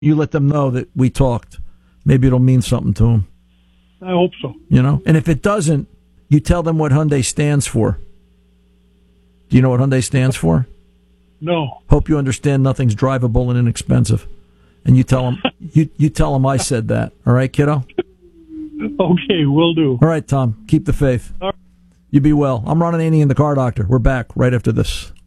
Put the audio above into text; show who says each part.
Speaker 1: You let them know that we talked. Maybe it'll mean something to them.
Speaker 2: I hope so.
Speaker 1: And if it doesn't, you tell them what Hyundai stands for. Do you know what Hyundai stands for?
Speaker 2: No.
Speaker 1: Hope you understand nothing's drivable and inexpensive. And you tell them, you tell them I said that. All right, kiddo?
Speaker 2: Okay, will do.
Speaker 1: All right, Tom. Keep the faith.
Speaker 2: All right.
Speaker 1: You be well. I'm Ron Ananian, the Car Doctor. We're back right after this.